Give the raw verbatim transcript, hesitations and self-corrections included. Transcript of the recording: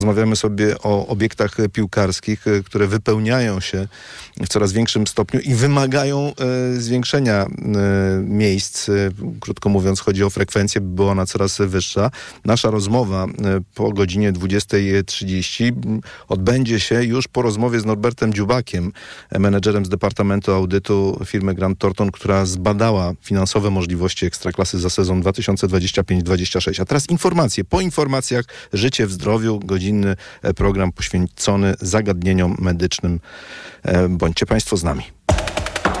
Rozmawiamy sobie o obiektach piłkarskich, które wypełniają się w coraz większym stopniu i wymagają e, zwiększenia e, miejsc. E, krótko mówiąc, chodzi o frekwencję, by była ona coraz wyższa. Nasza rozmowa e, po godzinie dwudziestej trzydzieści odbędzie się już po rozmowie z Norbertem Dziubakiem, menedżerem z Departamentu Audytu firmy Grant Thornton, która zbadała finansowe możliwości Ekstraklasy za sezon dwa tysiące dwudziesty piąty dwudziesty szósty. A teraz informacje. Po informacjach Życie w zdrowiu, godzinny program poświęcony zagadnieniom medycznym. Bądźcie Państwo z nami.